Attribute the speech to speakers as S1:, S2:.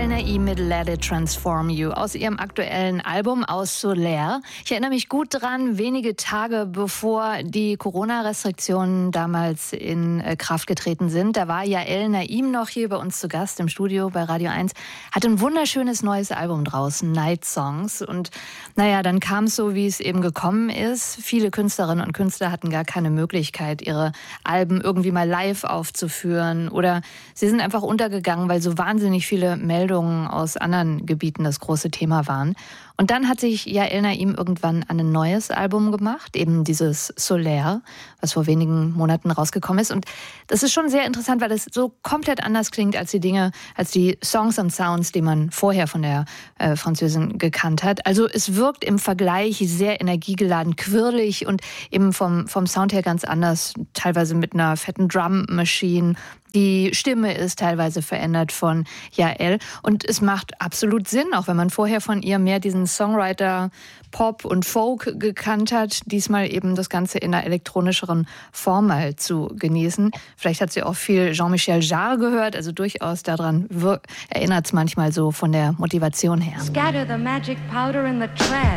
S1: Naim mit Let It Transform You aus ihrem aktuellen Album Aus Solaire. Ich erinnere mich gut dran, wenige Tage bevor die Corona-Restriktionen damals in Kraft getreten sind. Da war Yael Naim noch hier bei uns zu Gast im Studio bei Radio 1. Hatte ein wunderschönes neues Album draußen, Night Songs. Und naja, dann kam es so, wie es eben gekommen ist. Viele Künstlerinnen und Künstler hatten gar keine Möglichkeit, ihre Alben irgendwie mal live aufzuführen. Oder sie sind einfach untergegangen, weil so wahnsinnig viele Meldungen aus anderen Gebieten das große Thema waren. Und dann hat sich Yael Naim irgendwann an ein neues Album gemacht, eben dieses Solaire, was vor wenigen Monaten rausgekommen ist. Und das ist schon sehr interessant, weil es so komplett anders klingt als die Songs und Sounds, die man vorher von der Französin gekannt hat. Also es wirkt im Vergleich sehr energiegeladen, quirlig und eben vom Sound her ganz anders, teilweise mit einer fetten Drum-Machine. Die Stimme ist teilweise verändert von Yael und es macht absolut Sinn, auch wenn man vorher von ihr mehr diesen Songwriter Pop und Folk gekannt hat, diesmal eben das Ganze in einer elektronischeren Form mal zu genießen. Vielleicht hat sie auch viel Jean-Michel Jarre gehört, also durchaus daran erinnert es manchmal so von der Motivation her.
S2: Scatter the magic powder in the trash.